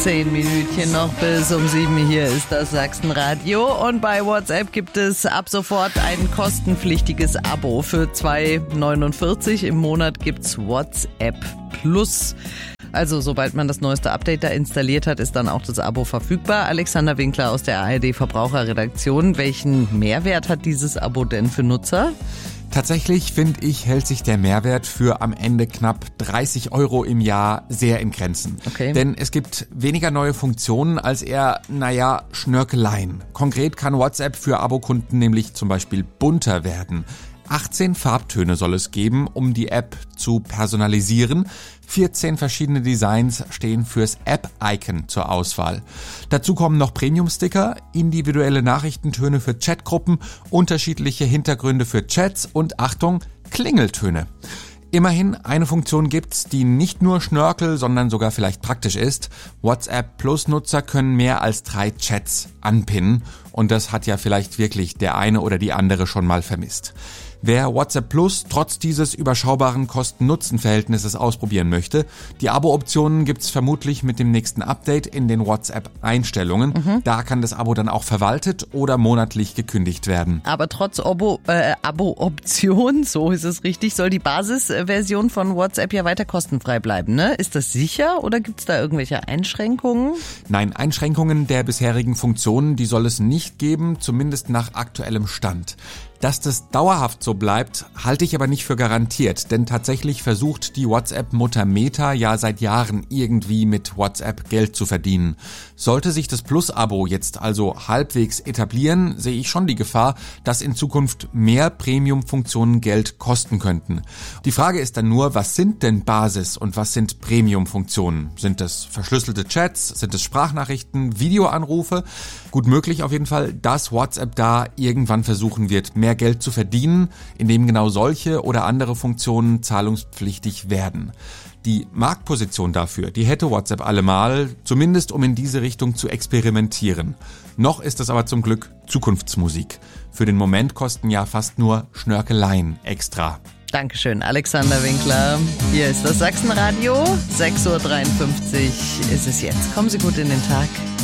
10 Minütchen noch bis um 7. Hier ist das Sachsenradio. Und bei WhatsApp gibt es ab sofort ein kostenpflichtiges Abo für 2,49. Im Monat gibt's WhatsApp Plus. Also sobald man das neueste Update da installiert hat, ist dann auch das Abo verfügbar. Alexander Winkler aus der ARD Verbraucherredaktion. Welchen Mehrwert hat dieses Abo denn für Nutzer? Tatsächlich, finde ich, hält sich der Mehrwert für am Ende knapp 30 € im Jahr sehr in Grenzen. Okay. Denn es gibt weniger neue Funktionen als eher, Schnörkeleien. Konkret kann WhatsApp für Abokunden nämlich zum Beispiel bunter werden. 18 Farbtöne soll es geben, um die App zu personalisieren. 14 verschiedene Designs stehen fürs App-Icon zur Auswahl. Dazu kommen noch Premium-Sticker, individuelle Nachrichtentöne für Chatgruppen, unterschiedliche Hintergründe für Chats und, Achtung, Klingeltöne. Immerhin, eine Funktion gibt's, die nicht nur Schnörkel, sondern sogar vielleicht praktisch ist. WhatsApp Plus-Nutzer können mehr als 3 Chats anpinnen. Und das hat ja vielleicht wirklich der eine oder die andere schon mal vermisst. Wer WhatsApp Plus trotz dieses überschaubaren Kosten-Nutzen-Verhältnisses ausprobieren möchte, die Abo-Optionen gibt's vermutlich mit dem nächsten Update in den WhatsApp-Einstellungen. Da kann das Abo dann auch verwaltet oder monatlich gekündigt werden. Aber trotz Abo-Option, so ist es richtig, soll die Basisversion von WhatsApp ja weiter kostenfrei bleiben, ne? Ist das sicher oder gibt's da irgendwelche Einschränkungen? Nein, Einschränkungen der bisherigen Funktionen, die soll es nicht geben, zumindest nach aktuellem Stand. Dass das dauerhaft so bleibt, halte ich aber nicht für garantiert, denn tatsächlich versucht die WhatsApp-Mutter Meta ja seit Jahren irgendwie mit WhatsApp Geld zu verdienen. Sollte sich das Plus-Abo jetzt also halbwegs etablieren, sehe ich schon die Gefahr, dass in Zukunft mehr Premium-Funktionen Geld kosten könnten. Die Frage ist dann nur, was sind denn Basis- und was sind Premium-Funktionen? Sind das verschlüsselte Chats? Sind es Sprachnachrichten, Videoanrufe? Gut möglich auf jeden Fall, dass WhatsApp da irgendwann versuchen wird, mehr Geld zu verdienen, indem genau solche oder andere Funktionen zahlungspflichtig werden. Die Marktposition dafür, die hätte WhatsApp allemal, zumindest um in diese Richtung zu experimentieren. Noch ist das aber zum Glück Zukunftsmusik. Für den Moment kosten ja fast nur Schnörkeleien extra. Dankeschön, Alexander Winkler. Hier ist das Sachsenradio. 6:53 Uhr ist es jetzt. Kommen Sie gut in den Tag.